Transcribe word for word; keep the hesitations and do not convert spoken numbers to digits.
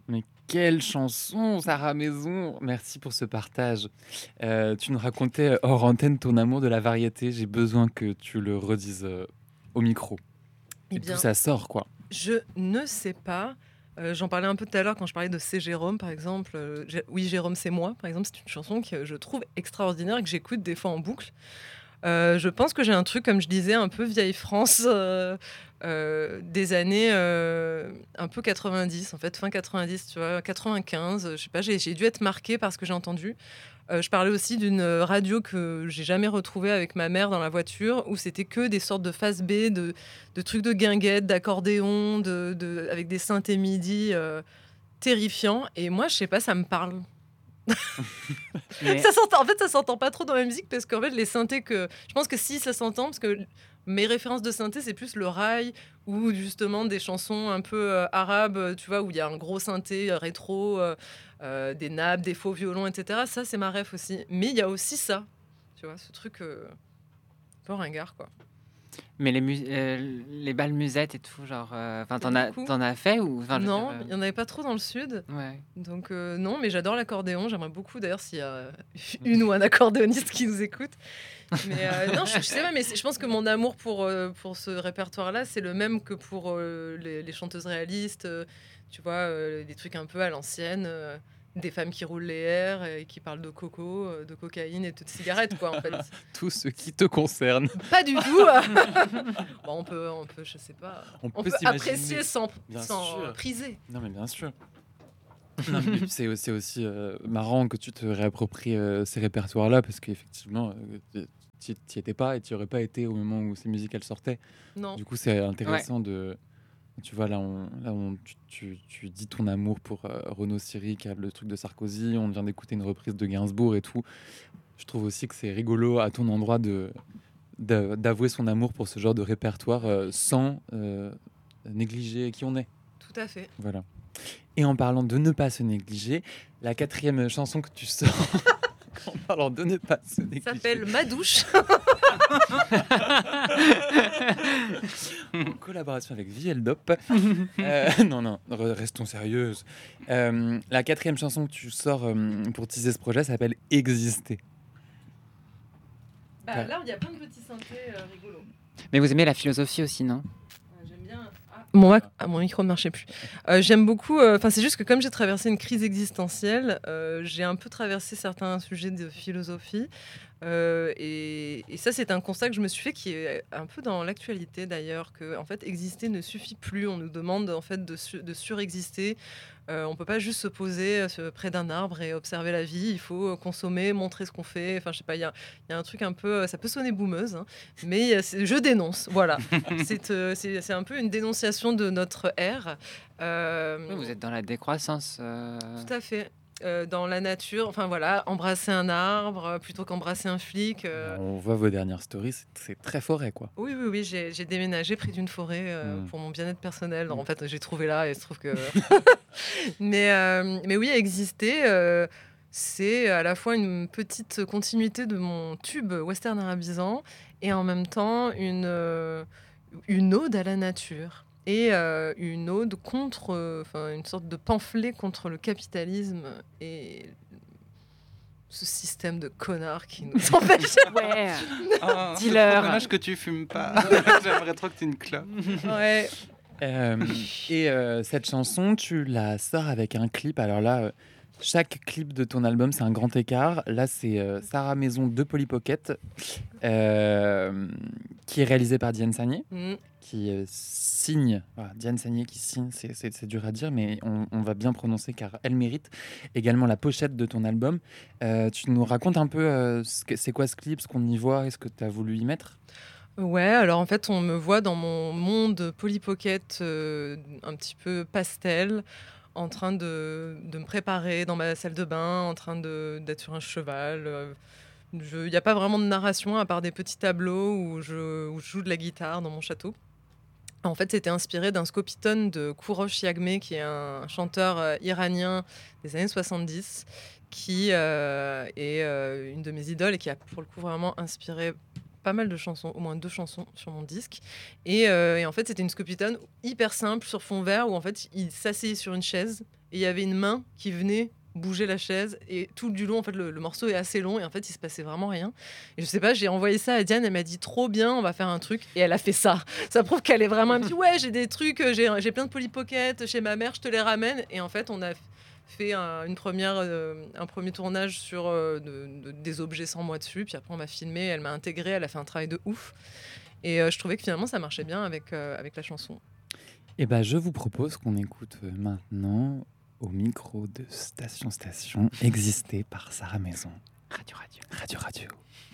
Mais quelle chanson, Sarah Maison! Merci pour ce partage. Heu, tu nous racontais hors antenne ton amour de la variété. J'ai besoin que tu le redises, heu, au micro Eh et d'où bien, ça sort, quoi? je ne sais pas. Heu, j'en parlais un peu tout à l'heure quand je parlais de C'est Jérôme, par exemple, heu, Jé Oui, Jérôme, c'est moi, par exemple, c'est une chanson que je trouve extraordinaire et que j'écoute des fois en boucle. Heu, je pense que j'ai un truc, comme je disais, un peu vieille France, heu heu, des années, heu, un peu quatre-vingt-dix, en fait, fin quatre-vingt-dix, tu vois? quatre-vingt-quinze, je sais pas, j'ai j'ai dû être marquée par ce que j'ai entendu. Heu, je parlais aussi d'une, heu, radio que j'ai jamais retrouvée avec ma mère dans la voiture, où c'était que des sortes de face B, de de trucs de guinguettes, d'accordéons, de de avec des synthés MIDI, heu, terrifiants et moi, je sais pas, ça me parle. Mais Ça s'entend en fait, ça s'entend pas trop dans la musique parce qu'en fait, les synthés que je pense que si ça s'entend parce que mes références de synthé, c'est plus le raï ou justement des chansons un peu, heu, arabes, heu, tu vois? Où il y a un gros synthé, heu, rétro, heu heu, des nappes, des faux violons et cetera. Ça, c'est ma réf aussi. Mais il y a aussi ça, tu vois? Ce truc, heu, un peu ringard, quoi. Mais les mus heu, les bals musettes et tout, genre, heu, enfin, Pas tu as beaucoup. tu as fait ou enfin, je veux dire, Non, heu il y en avait pas trop dans le sud. ouais. Donc heu, non, mais j'adore l'accordéon. J'aimerais beaucoup d'ailleurs s'il y a une ou un accordéoniste qui nous écoute. Mais heu, non, je je sais pas, mais c'est je pense que mon amour pour, heu, pour ce répertoire-là, c'est le même que pour, heu, les les chanteuses réalistes, heu, tu vois? Heu, des trucs un peu à l'ancienne, heu, des femmes qui roulent les R et qui parlent de coco, heu, de cocaïne et de cigarettes, quoi, en fait. tout ce qui te concerne. Pas du tout! Bon, on peut on peut, je sais pas, On on peut peut s'imaginer. apprécier sans Bien sans sûr. priser. Non, mais bien sûr. Non, mais puis c'est c'est aussi, heu, marrant que tu te réappropries, heu, ces répertoires-là parce qu'effectivement, heu, tu tu y étais pas et tu y aurais pas été au moment où ces musiques, elles sortaient. Non. Du coup, c'est Ouais. intéressant de tu vois, là, on là, on tu tu tu dis ton amour pour, heu, Renaud Siri qui a le truc de Sarkozy. On vient d'écouter une reprise de Gainsbourg et tout. Je trouve aussi que c'est rigolo à ton endroit de de d'avouer son amour pour ce genre de répertoire, heu, sans, heu, négliger qui on est. Tout à fait. Voilà. Et en parlant de ne pas se négliger, la quatrième chanson que tu sors en parlant de ne pas se négliger, S'appelle Ma douche. en collaboration avec Vielle-Dop. Heu, non, non, re restons sérieuses. Hem, la quatrième chanson que tu sors, hem, pour teaser ce projet s'appelle «Exister». Bah, Tu là, il y a plein de petits synthés, heu, rigolos. Mais vous aimez la philosophie aussi, non? Ouais, j'aime bien. Ah, mon mac ah, mon micro ne marchait plus. Heu, j'aime beaucoup, heu, enfin, c'est juste que comme j'ai traversé une crise existentielle, heu, j'ai un peu traversé certains sujets de philosophie, heu et et ça, c'est un constat que je me suis fait qui est un peu dans l'actualité d'ailleurs, que en fait, exister ne suffit plus. On nous demande, en fait, de su de surexister. Heu, on peut pas juste se poser, heu, se près d'un arbre et observer la vie. Il faut, heu, consommer, montrer ce qu'on fait. Enfin, je sais pas, il y a il y a un truc un peu, heu, ça peut sonner boumeuse, hein, mais heu, c'est je dénonce, voilà. C'est, heu, c'est c'est un peu une dénonciation de notre ère. Oui, Hem, vous êtes dans la décroissance, heu Tout à fait. Heu, dans la nature, enfin voilà, embrasser un arbre, heu, plutôt qu'embrasser un flic, heu. On voit vos dernières stories, c'est c'est très forêt, quoi. Oui, oui, oui, j'ai j'ai déménagé près d'une forêt, heu, Mmh. pour mon bien-être personnel. Mmh. En fait, j'ai trouvé là et il se trouve que mais hem, mais oui, exister, heu, c'est à la fois une petite continuité de mon tube western arabisant et en même temps une, heu, une ode à la nature et heu, une ode contre, heu, enfin une sorte de pamphlet contre le capitalisme et ce système de connards qui nous empêche. Ouais, Oh, c'est trop dis-leur. dommage que tu fumes pas. J'aimerais trop que tu une clope. Ouais. Hem et heu, cette chanson, tu la sors avec un clip. Alors là, heu, chaque clip de ton album, c'est un grand écart. Là, c'est, heu, Sarah Maison de Polly Pocket, hem, qui est réalisé par Diane Sagné, Mmh. qui, heu, signe voilà, Diane Sagné qui signe, c'est c'est c'est dur à dire, mais on on va bien prononcer car elle mérite. Également la pochette de ton album. Heu, tu nous racontes un peu, heu, ce que c'est quoi ce clip, ce qu'on y voit et ce que tu as voulu y mettre? Ouais, alors en fait, on me voit dans mon monde Polly Pocket, heu, un petit peu pastel, en train de de me préparer dans ma salle de bain, en train de d'être sur un cheval, heu, je il y a pas vraiment de narration à part des petits tableaux où je où je joue de la guitare dans mon château. En fait, c'était inspiré d'un scopitone de Kourosh Yagmé, qui est un chanteur, heu, iranien des années soixante-dix, qui, heu, est, heu, une de mes idoles et qui a pour le coup vraiment inspiré pas mal de chansons, au moins deux chansons sur mon disque et heu et en fait, c'était une scopitone hyper simple sur fond vert où en fait, il s'asseyait sur une chaise et il y avait une main qui venait bouger la chaise, et tout du long en fait le, le morceau est assez long et en fait il se passait vraiment rien, et je sais pas, j'ai envoyé ça à Diane, elle m'a dit trop bien, on va faire un truc, et elle a fait ça. Ça prouve qu'elle est vraiment, elle me dit ouais, j'ai des trucs, j'ai, j'ai plein de Polly Pocket chez ma mère, je te les ramène. Et en fait on a fait un, une première, euh, un premier tournage sur euh, de, de, des objets sans moi dessus, puis après on m'a filmé, elle m'a intégré, elle a fait un travail de ouf, et euh, je trouvais que finalement ça marchait bien avec, euh, avec la chanson. Et ben, je vous propose qu'on écoute maintenant au micro de Station Station, existé par Sarah Maison. Radio Radio. Radio Radio.